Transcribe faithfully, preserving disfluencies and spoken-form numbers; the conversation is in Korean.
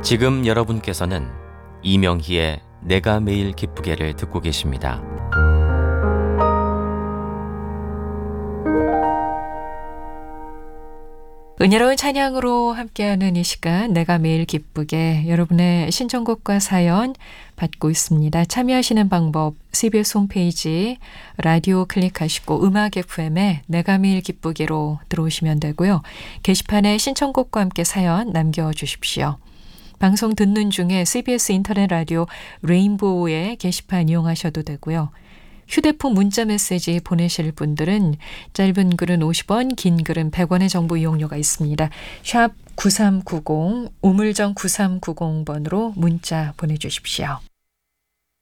지금 여러분께서는 이명희의 내가 매일 기쁘게를 듣고 계십니다. 은혜로운 찬양으로 함께하는 이 시간, 내가 매일 기쁘게, 여러분의 신청곡과 사연 받고 있습니다. 참여하시는 방법 씨비에스 홈페이지 라디오 클릭하시고 음악 에프엠에 내가 매일 기쁘게로 들어오시면 되고요. 게시판에 신청곡과 함께 사연 남겨주십시오. 방송 듣는 중에 씨비에스 인터넷 라디오 레인보우의 게시판 이용하셔도 되고요. 휴대폰 문자 메시지 보내실 분들은 짧은 글은 오십 원, 긴 글은 백 원의 정보 이용료가 있습니다. 샵 구삼구공, 우물정 구삼구공 번으로 문자 보내주십시오.